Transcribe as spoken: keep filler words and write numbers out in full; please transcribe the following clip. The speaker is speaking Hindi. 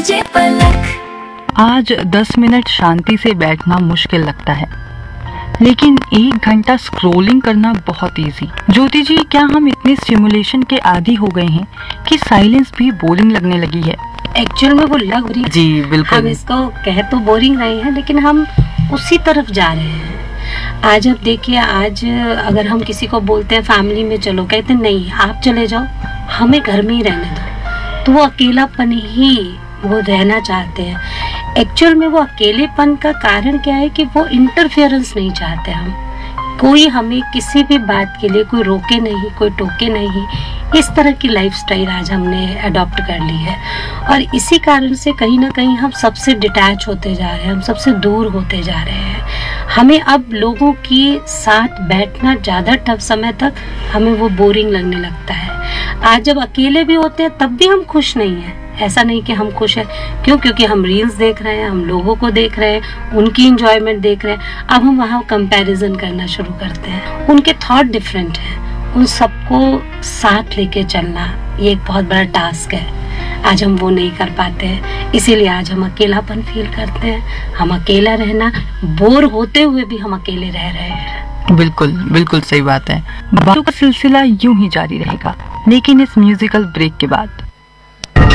डीजे पलक। आज दस मिनट शांति से बैठना मुश्किल लगता है, लेकिन एक घंटा स्क्रॉलिंग करना बहुत इजी। ज्योति जी, क्या हम इतने स्टिमुलेशन के आदी हो गए हैं कि साइलेंस भी बोरिंग लगने लगी है? एक्चुअल में वो लग रही जी बिल्कुल। हम इसको कह तो बोरिंग रहे हैं, लेकिन हम उसी तरफ जा रहे हैं। आज अब देखिए, आज अगर हम किसी को बोलते हैं फैमिली में चलो, कहते हैं नहीं आप चले जाओ, हमें घर में ही रहने दो, तो वो अकेलापन ही वो रहना चाहते हैं। एक्चुअल में वो अकेलेपन का कारण क्या है कि वो इंटरफेरेंस नहीं चाहते। हम कोई हमें किसी भी बात के लिए कोई रोके नहीं, कोई टोके नहीं। इस तरह की लाइफस्टाइल आज हमने अडॉप्ट कर ली है, और इसी कारण से कहीं ना कहीं हम सबसे डिटैच होते जा रहे हैं, हम सबसे दूर होते जा रहे हैं। हमें अब लोगों के साथ बैठना ज़्यादा टफ समय तक हमें वो बोरिंग लगने लगता है। आज जब अकेले भी होते हैं तब भी हम खुश नहीं हैं। ऐसा नहीं कि हम खुश हैं, क्यों? क्योंकि हम रील्स देख रहे हैं, हम लोगों को देख रहे हैं, उनकी इंजॉयमेंट देख रहे हैं। अब हम वहाँ कंपैरिजन करना शुरू करते हैं। उनके थॉट डिफरेंट हैं, उन सबको साथ लेके चलना ये एक बहुत बड़ा टास्क है। आज हम वो नहीं कर पाते हैं, इसीलिए आज हम अकेलापन फील करते हैं। हम अकेला रहना, बोर होते हुए भी हम अकेले रह रहे हैं। बिल्कुल बिल्कुल सही बात है। बातों का सिलसिला यूं ही जारी रहेगा, लेकिन इस म्यूजिकल ब्रेक के बाद।